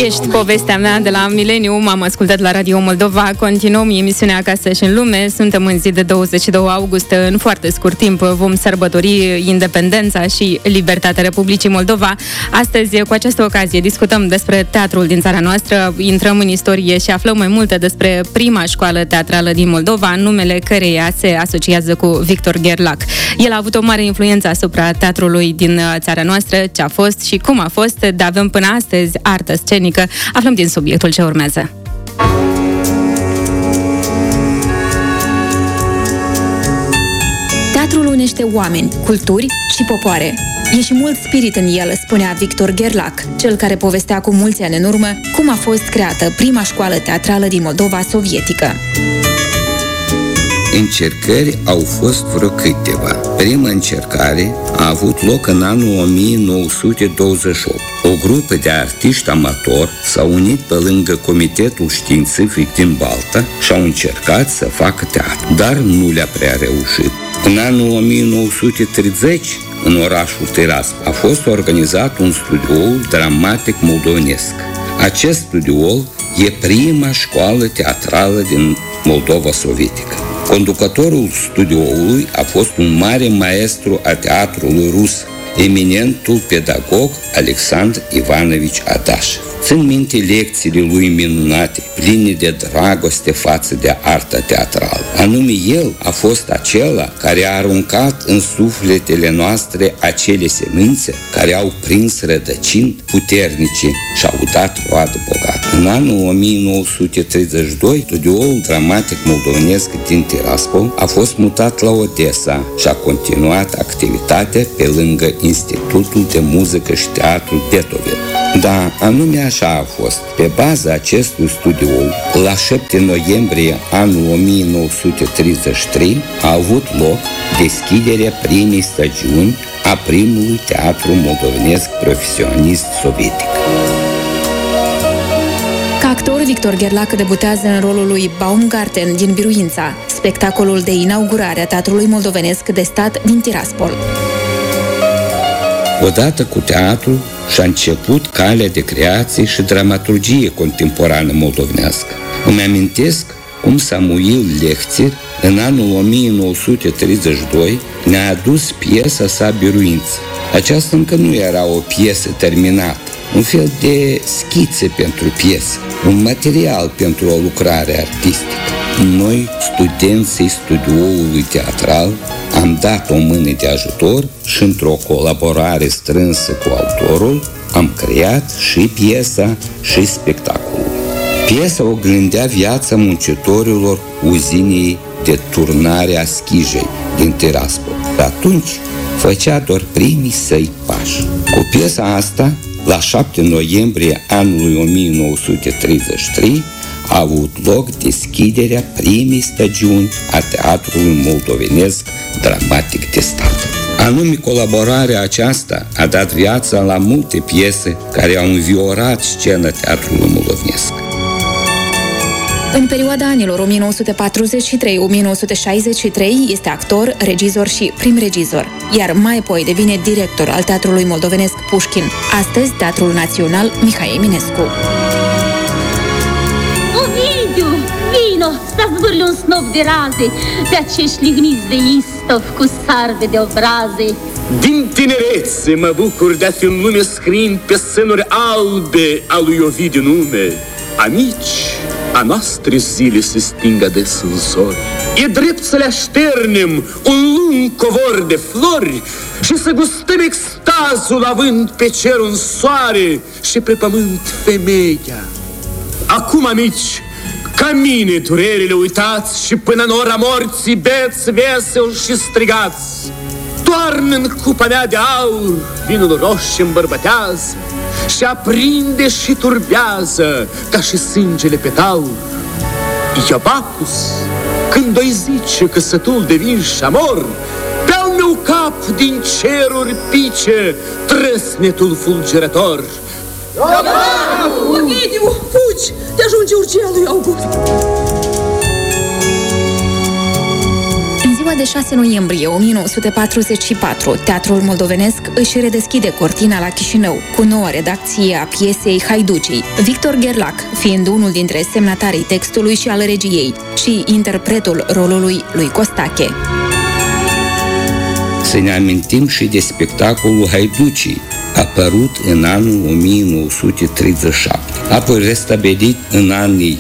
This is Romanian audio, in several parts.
Ești povestea mea de la Milenium. Am ascultat la Radio Moldova. Continuăm emisiunea Acasă și în lume. Suntem în zi de 22 august. În foarte scurt timp vom sărbători independența și libertatea Republicii Moldova. Astăzi, cu această ocazie, discutăm despre teatrul din țara noastră. Intrăm în istorie și aflăm mai multe despre prima școală teatrală din Moldova, numele căreia se asociază cu Victor Gerlach. El a avut o mare influență asupra teatrului din țara noastră, ce a fost și cum a fost, de avem până astăzi artă scenică. Aflăm din subiectul ce urmează. Teatrul unește oameni, culturi și popoare. E și mult spirit în el, spunea Victor Gerlach, cel care povestea cu mulți ani în urmă cum a fost creată prima școală teatrală din Moldova sovietică. Încercări au fost vreo câteva. Prima încercare a avut loc în anul 1928. O grupă de artiști amatori s-au unit pe lângă Comitetul Științific din Balta și au încercat să facă teatru, dar nu le-a prea reușit. În anul 1930, în orașul Tiraspol, a fost organizat un studiou dramatic moldovenesc. Acest studiou e prima școală teatrală din Moldova sovietică. Conducătorul studioului a fost un mare maestru a teatrului rus, eminentul pedagog Alexandru Ivanovici Adașev. Țin minte lecțiile lui minunate, pline de dragoste față de arta teatrală. Anume, el a fost acela care a aruncat în sufletele noastre acele semințe care au prins rădăcini puternice și au dat roadă bogată. În anul 1932, studioul dramatic moldovenesc din Tiraspol a fost mutat la Odessa și a continuat activitatea pe lângă Institutul de Muzică și Teatru Beethoven. Da, anume așa a fost. Pe baza acestui studiou, la 7 noiembrie anul 1933, a avut loc deschiderea primei stagiuni a primului teatru moldovenesc profesionist sovietic. Ca actor, Victor Gerlach debutează în rolul lui Baumgarten din Biruința, spectacolul de inaugurare a teatrului moldovenesc de stat din Tiraspol. Odată cu teatrul și-a început calea de creație și dramaturgie contemporană moldovenească. Îmi amintesc cum Samuil Lehțir, în anul 1932, ne-a adus piesa sa Biruință. Aceasta încă nu era o piesă terminată, un fel de schițe pentru piesă, un material pentru o lucrare artistică. Noi, studenții studioului teatral, am dat o mână de ajutor și într-o colaborare strânsă cu autorul am creat și piesa și spectacolul. Piesa oglindea viața muncitorilor uzinei de turnare a schijei din Tiraspol. Atunci făcea doar primii săi pași. Cu piesa asta, la 7 noiembrie anului 1933, a avut loc deschiderea primei stagiuni a teatrului moldovenesc dramatic de stat. Anume, colaborarea aceasta a dat viața la multe piese care au înviorat scena teatrului moldovenesc. În perioada anilor 1943-1963 este actor, regizor și prim-regizor, iar mai apoi devine director al Teatrului Moldovenesc Pușkin, astăzi Teatrul Național Mihai Eminescu. Ovidiu, vino, să zvârli un snop de raze pe acești ligniți de istov cu sarve de obraze. Din tinerețe mă bucur de a fi în lume scriind pe sânuri albe a lui Ovidiu nume. Amici, a noastre zile se sting ades în zori. E drept să le așternem un lung covor de flori și să gustăm extazul având pe cer un soare și pe pământ femeia. Acum, amici, ca mine durerile uitați și până în ora morții beți vesel și strigați. Toarnă în cupa mea de aur vinul roșie îmbărbătează și aprinde și turbează ca și sângele pe taur. Iobacus, când o-i zice că sătul de vin și amor, pe-al meu cap din ceruri pice trăsnetul fulgerător. Ovidiu, fugi! Te ajunge urgia lui August! ziua de 6 noiembrie 1944, Teatrul Moldovenesc își redeschide cortina la Chișinău, cu noua redacție a piesei Haiducii, Victor Gerlac fiind unul dintre semnatarii textului și al regiei și interpretul rolului lui Costache. Să ne amintim și de spectacolul Haiducii, apărut în anul 1937, apoi restabilit în anii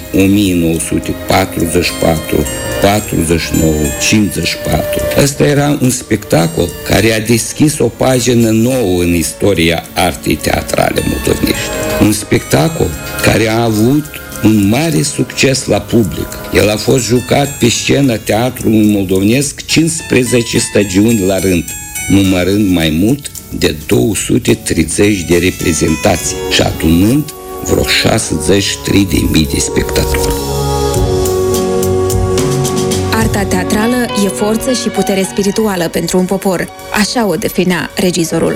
1944, 49, 54. Ăsta era un spectacol care a deschis o pagină nouă în istoria artei teatrale moldovenești. Un spectacol care a avut un mare succes la public. El a fost jucat pe scena Teatrului Moldovenesc 15 stagiuni la rând, numărând mai mult de 230 de reprezentații și adunând vreo 63.000 de spectatori. Arta teatrală e forță și putere spirituală pentru un popor, așa o definea regizorul.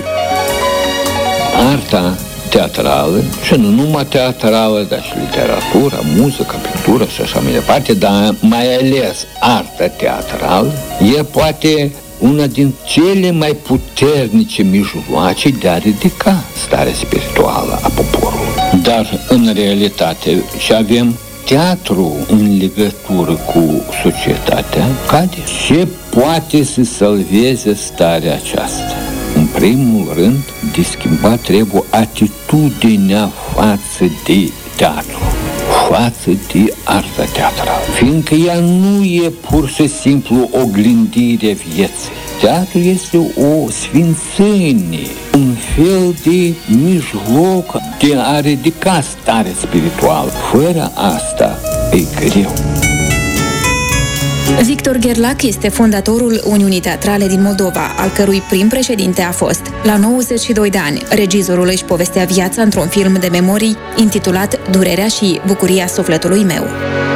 Arta teatrală, și nu numai teatrală, dar și literatura, muzica, pictură și așa mai departe, dar mai ales arta teatrală, e poate una din cele mai puternice mijloace de a ridica starea spirituală a poporului. Dar, în realitate, și avem teatru în legătură cu societatea, cade. Ce poate să salveze starea aceasta? În primul rând, de schimbat trebuie atitudinea față de teatru, față de arta teatrală, fiindcă ea nu e pur și simplu oglindire vieții. Teatru este o sfințenie, un fel de mijloc de a ridica starea spirituală. Fără asta e greu. Victor Gerlac este fondatorul Uniunii Teatrale din Moldova, al cărui prim președinte a fost. La 92 de ani, regizorul își povestea viața într-un film de memorii intitulat Durerea și bucuria sufletului meu.